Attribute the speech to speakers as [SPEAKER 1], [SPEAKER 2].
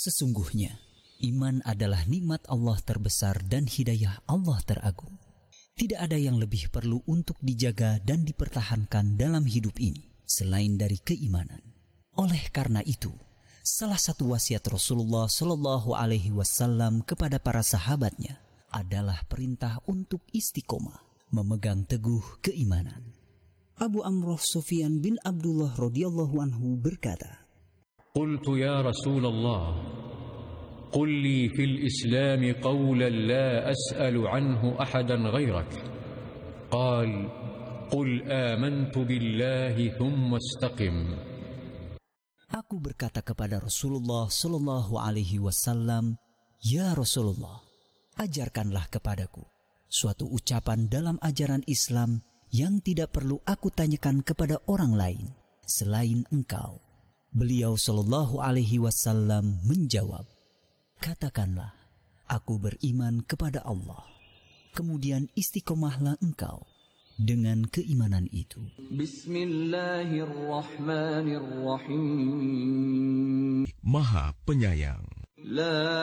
[SPEAKER 1] Sesungguhnya, iman adalah nikmat Allah terbesar dan hidayah Allah teragung. Tidak ada yang lebih perlu untuk dijaga dan dipertahankan dalam hidup ini selain dari keimanan. Oleh karena itu, salah satu wasiat Rasulullah Shallallahu Alaihi Wasallam kepada para sahabatnya adalah perintah untuk istiqomah, memegang teguh keimanan. Abu Amr Sufyan bin Abdullah radhiyallahu anhu berkata,
[SPEAKER 2] "Qultu ya Rasulullah, qul li fil Islam qawlan la as'alu anhu ahadan ghairak." Qal, "Qul amantu billahi thumma istaqim."
[SPEAKER 1] Aku berkata kepada Rasulullah Shallallahu Alaihi Wasallam, "Ya Rasulullah, ajarkanlah kepadaku suatu ucapan dalam ajaran Islam yang tidak perlu aku tanyakan kepada orang lain selain engkau." Beliau Shallallahu Alaihi Wasallam menjawab, "Katakanlah, aku beriman kepada Allah. Kemudian istiqomahlah engkau dengan keimanan itu."
[SPEAKER 3] Bismillahirrahmanirrahim.
[SPEAKER 4] Maha Penyayang.
[SPEAKER 3] La